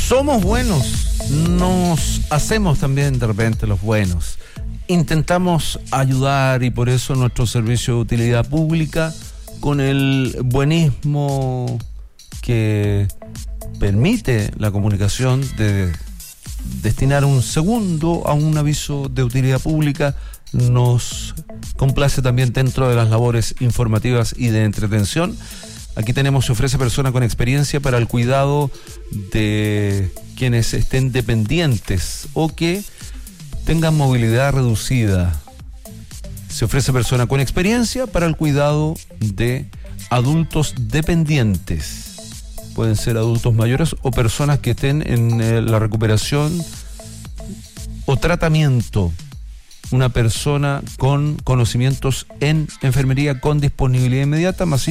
Somos buenos, nos hacemos también de repente los buenos. Intentamos ayudar y por eso nuestro servicio de utilidad pública, con el buenismo que permite la comunicación de destinar un segundo a un aviso de utilidad pública, nos complace también dentro de las labores informativas y de entretención. Aquí tenemos Se Ofrece Persona con Experiencia para el cuidado de quienes estén dependientes o que tengan movilidad reducida. Se Ofrece Persona con Experiencia para el cuidado de adultos dependientes. Pueden ser adultos mayores o personas que estén en la recuperación o tratamiento. Una persona con conocimientos en enfermería con disponibilidad inmediata, más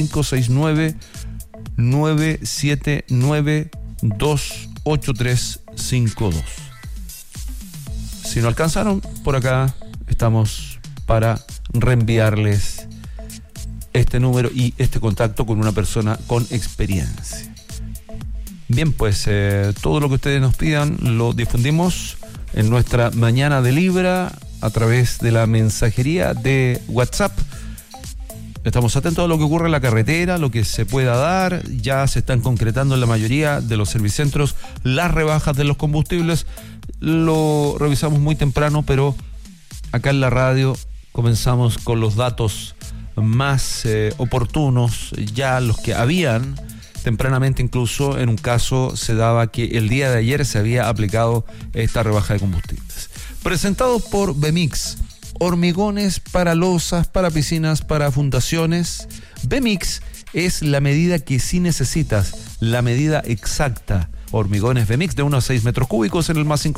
569-979-28352. Si no alcanzaron, por acá estamos para reenviarles este número y este contacto con una persona con experiencia. Bien, pues todo lo que ustedes nos pidan lo difundimos en nuestra Mañana de Libra a través de la mensajería de WhatsApp. Estamos atentos a lo que ocurre en la carretera, lo que se pueda dar. Ya se están concretando en la mayoría de los servicentros las rebajas de los combustibles. Lo revisamos muy temprano, pero acá en la radio comenzamos con los datos más oportunos, ya los que habían tempranamente. Incluso en un caso se daba que el día de ayer se había aplicado esta rebaja de combustibles. Presentados por Bemix, hormigones para losas, para piscinas, para fundaciones. Bemix es la medida que sí necesitas, la medida exacta. Hormigones Bemix de 1 a 6 metros cúbicos en el más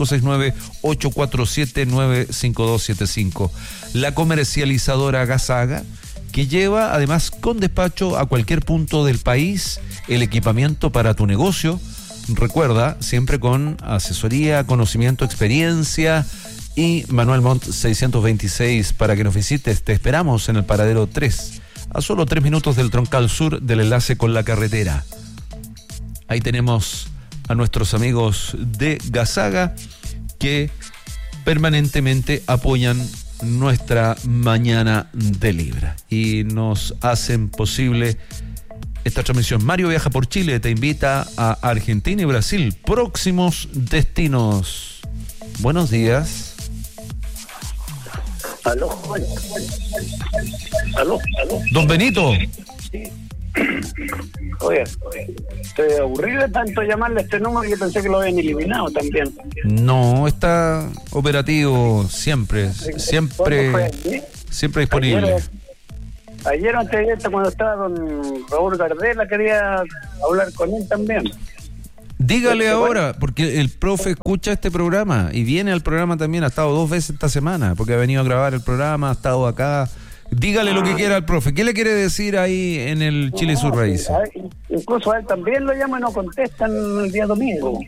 569-847-95275. La comercializadora Gasaga, que lleva además con despacho a cualquier punto del país el equipamiento para tu negocio. Recuerda, siempre con asesoría, conocimiento, experiencia. Y Manuel Montt 626 para que nos visites. Te esperamos en el paradero 3, a solo 3 minutos del troncal sur del enlace con la carretera. Ahí tenemos a nuestros amigos de Gasaga que permanentemente apoyan nuestra Mañana de Libra y nos hacen posible esta transmisión. Mario viaja por Chile, te invita a Argentina y Brasil, próximos destinos. Buenos días. Aló. Don Benito. Sí. Oye, estoy aburrido de tanto llamarle a este número que pensé que lo habían eliminado también. No, está operativo siempre disponible. Ayer o antes de ayer, cuando estaba don Raúl Gardela, quería hablar con él también. Dígale ahora, porque el profe escucha este programa y viene al programa también. Ha estado 2 veces esta semana, porque ha venido a grabar el programa, ha estado acá. Dígale lo que quiera al profe. ¿Qué le quiere decir ahí en el Chile Sur Raíces? Incluso a él también lo llaman y no contestan el día domingo.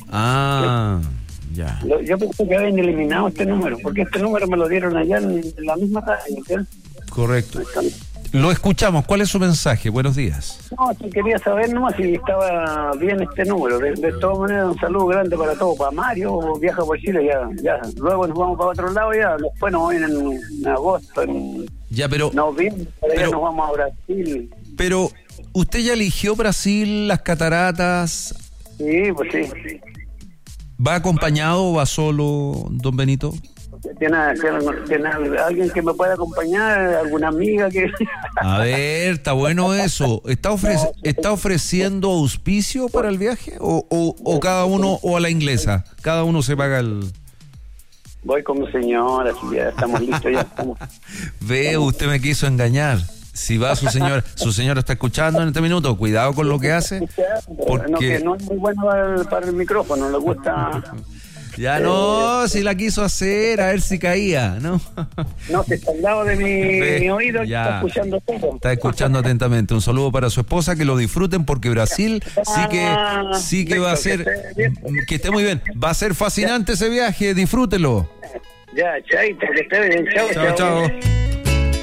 Ya. Yo pensé que habían eliminado este número, porque este número me lo dieron allá en la misma radio, ¿sí? Correcto. Lo escuchamos. ¿Cuál es su mensaje? Buenos días. No, quería saber nomás si estaba bien este número. De todas maneras, un saludo grande para todos. Para Mario, viaja por Chile ya. Luego nos vamos para otro lado ya. Después nos ven en agosto. Ya, pero... Nos vimos, allá nos vamos a Brasil. Pero, ¿usted ya eligió Brasil, las cataratas? Sí, pues sí. ¿Va acompañado o va solo, don Benito? ¿Tiene alguien que me pueda acompañar? ¿Alguna amiga que...? A ver, está bueno eso. ¿Está ofreciendo auspicio para el viaje? ¿O cada uno, o a la inglesa? Cada uno se paga el... Voy con mi señora, si ya estamos listos, ya estamos. Ve, usted me quiso engañar. Si va su señora está escuchando en este minuto, cuidado con lo que hace. Porque no es muy bueno para el micrófono, le gusta... Ya no, si la quiso hacer, a ver si caía, ¿no? No, que está al lado de mi oído, ya, está escuchando todo. Está escuchando atentamente. Un saludo para su esposa, que lo disfruten, porque Brasil sí que va a ser, que esté muy bien. Va a ser fascinante ese viaje, disfrútelo. Ya, chaito, que esté bien, chao. Chao.